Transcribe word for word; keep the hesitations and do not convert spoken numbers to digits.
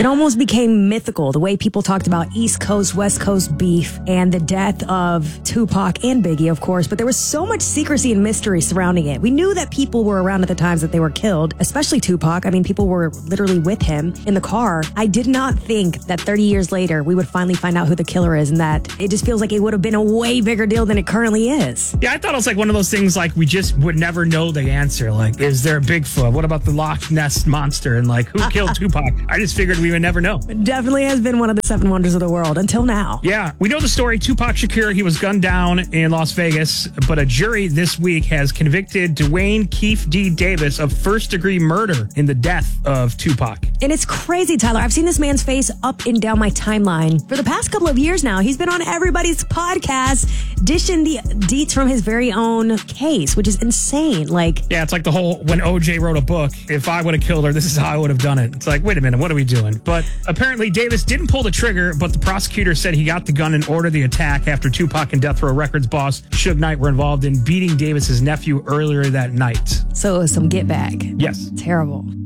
It almost became mythical, the way people talked about East Coast, West Coast beef and the death of Tupac and Biggie, of course. But there was so much secrecy and mystery surrounding it. We knew that people were around at the times that they were killed, especially Tupac. I mean, people were literally with him in the car. I did not think that thirty years later, we would finally find out who the killer is, and that it just feels like it would have been a way bigger deal than it currently is. Yeah, I thought it was like one of those things like we just would never know the answer. Like, is there a Bigfoot? What about the Loch Ness Monster? And like, who killed Tupac? I just figured we would never know. It definitely has been one of the seven wonders of the world until now. Yeah, we know the story. Tupac Shakur, he was gunned down in Las Vegas, but a jury this week has convicted Dwayne Keefe D. Davis of first-degree murder in the death of Tupac. And it's crazy, Tyler. I've seen this man's face up and down my timeline for the past couple of years now. He's been on everybody's podcast, dishing the deets from his very own case, which is insane. Like, yeah, it's like the whole, when O J wrote a book, if I would have killed her, this is how I would have done it. It's like, wait a minute, what are we doing? But apparently Davis didn't pull the trigger, but the prosecutor said he got the gun and ordered the attack after Tupac and Death Row Records boss Suge Knight were involved in beating Davis's nephew earlier that night. So it was some get back. Yes. Terrible.